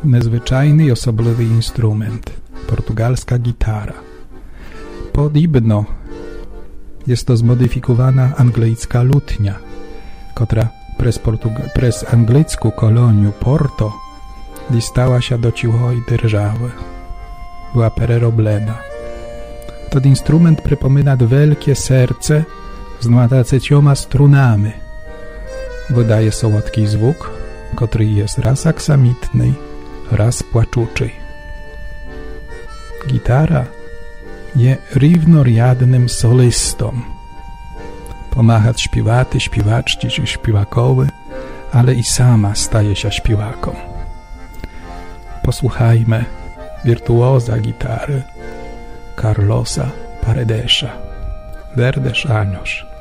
незвичайний особливий інструмент – portugalska gitara. Podobno jest to zmodyfikowana anglicka lutnia, która przez anglicką kolonię Porto stała się do cichoj держаwy. Była pereroblena. Ten instrument przypomina wielkie serce z 20 strunami. Wydaje słodki zwuk, który jest raz aksamitny, raz płaczuczy. Gitara je równoriadnym solistą. Pomaga śpiewaty, śpiewaczki czy śpiewakowy, ale i sama staje się śpiewaką. Posłuchajmy wirtuoza gitary Carlosa Paredesa, Verdes Años.